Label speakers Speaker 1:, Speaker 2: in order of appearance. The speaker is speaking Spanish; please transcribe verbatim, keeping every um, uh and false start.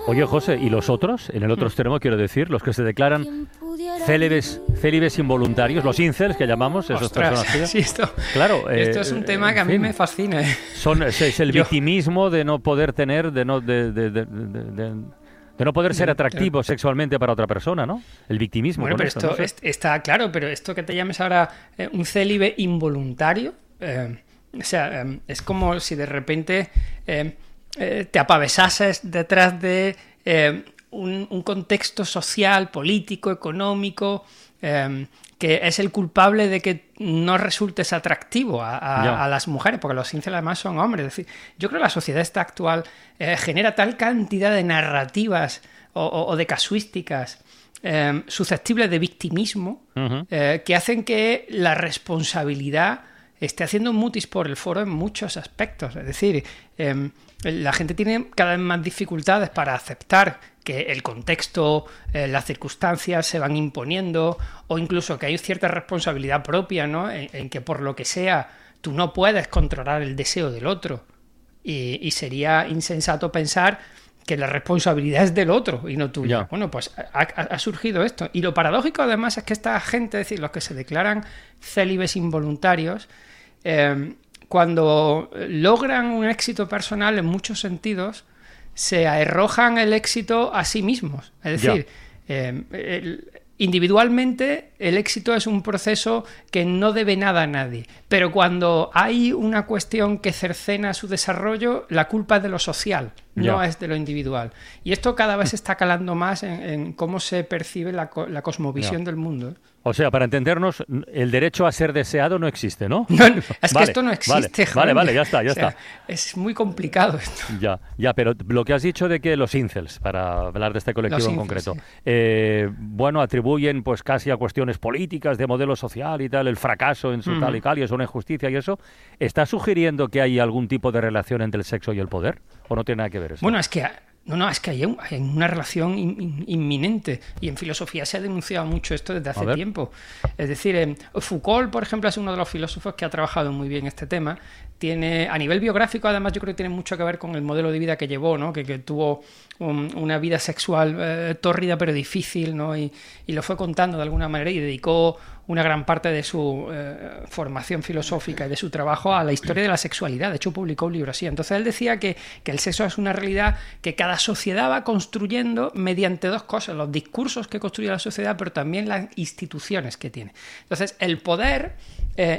Speaker 1: Oye, José, ¿y los otros? En el otro extremo, quiero decir, los que se declaran célibes, célibes involuntarios, los incels que llamamos, esos
Speaker 2: Ostras,
Speaker 1: personas.
Speaker 2: sí, esto,
Speaker 1: claro,
Speaker 2: esto
Speaker 1: eh,
Speaker 2: es un tema que a mí
Speaker 1: fin,
Speaker 2: me fascina.
Speaker 1: Son, es, es el
Speaker 2: Yo-
Speaker 1: victimismo de no poder tener, de no, de, de, de, de, de- de no poder ser
Speaker 2: De-
Speaker 1: atractivo sexualmente para otra persona, ¿no? El victimismo.
Speaker 2: Bueno,
Speaker 1: con
Speaker 2: pero
Speaker 1: esto,
Speaker 2: esto
Speaker 1: ¿no?
Speaker 2: es- está claro, pero esto que te llames ahora eh, un célibe involuntario, eh, o sea, eh, es como si de repente eh, eh, te apavesases detrás de eh, un, un contexto social, político, económico, eh, que es el culpable de que no resultes atractivo a, a-
Speaker 1: Ya.
Speaker 2: a las mujeres, porque los incels además son hombres. Es decir, yo creo que la sociedad esta actual eh, genera tal cantidad de narrativas o, o- o de casuísticas eh, susceptibles de victimismo
Speaker 1: Ujú.
Speaker 2: eh, que hacen que la responsabilidad esté haciendo un mutis por el foro en muchos aspectos. Es decir, eh, la gente tiene cada vez más dificultades para aceptar que el contexto, eh, las circunstancias se van imponiendo, o incluso que hay cierta responsabilidad propia, ¿no? En, en que por lo que sea tú no puedes controlar el deseo del otro. Y, y sería insensato pensar que la responsabilidad es del otro y no tuya.
Speaker 1: Ya.
Speaker 2: Bueno, pues ha, ha- ha surgido esto. Y lo paradójico además es que esta gente, es decir, los que se declaran célibes involuntarios, eh, cuando logran un éxito personal en muchos sentidos, se arrojan el éxito a sí mismos. Es decir, eh, el- individualmente el éxito es un proceso que no debe nada a nadie, pero cuando hay una cuestión que cercena su desarrollo, la culpa es de lo social, no
Speaker 1: Ya.
Speaker 2: es de lo individual. Y esto cada vez está calando más en, en cómo se percibe la, co- la cosmovisión
Speaker 1: Ya.
Speaker 2: del mundo, ¿eh?
Speaker 1: O sea, para entendernos, el derecho a ser deseado no existe, ¿no?
Speaker 2: No, no, es que
Speaker 1: Vale,
Speaker 2: esto no
Speaker 1: vale,
Speaker 2: existe,
Speaker 1: Vale,
Speaker 2: joder.
Speaker 1: vale, ya está, ya
Speaker 2: O sea,
Speaker 1: está.
Speaker 2: es muy complicado esto.
Speaker 1: Ya, ya, pero lo que has dicho de que los incels, para hablar de este colectivo
Speaker 2: Los
Speaker 1: en
Speaker 2: incels,
Speaker 1: concreto,
Speaker 2: sí.
Speaker 1: eh, bueno, atribuyen pues casi a cuestiones políticas, de modelo social y tal, el fracaso en su
Speaker 2: Ujú.
Speaker 1: tal y cal, y es una injusticia y eso. ¿Está sugiriendo que hay algún tipo de relación entre el sexo y el poder? ¿O no tiene nada que ver eso?
Speaker 2: Bueno, es que no, no, es que hay, un- hay una relación in- in- inminente, y en filosofía se ha denunciado mucho esto desde hace
Speaker 1: ver.
Speaker 2: tiempo. Es decir, eh, Foucault, por ejemplo, es uno de los filósofos que ha trabajado muy bien este tema. Tiene, a nivel biográfico, además, yo creo que tiene mucho que ver con el modelo de vida que llevó, ¿no? Que, que tuvo un- una vida sexual eh, tórrida pero difícil, ¿no? Y, y lo fue contando de alguna manera y dedicó una gran parte de su eh, formación filosófica y de su trabajo a la historia de la sexualidad. De hecho, publicó un libro así. Entonces él decía que, que el sexo es una realidad que cada sociedad va construyendo mediante dos cosas: los discursos que construye la sociedad, pero también las instituciones que tiene. Entonces, el poder eh,